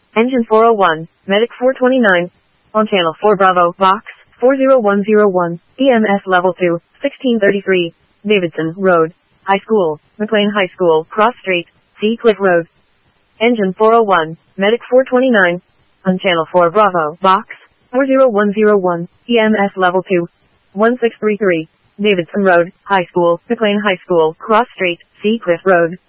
Engine 401, Medic 429. On Channel 4 Bravo, Box 40101, EMS Level 2, 1633, Davidson Road, High School, McLean High School, Cross Street, Sea Cliff Road. Engine 401, Medic 429. On Channel 4 Bravo, Box 40101, EMS Level 2, 1633, Davidson Road, High School, McLean High School, Cross Street, Sea Cliff Road.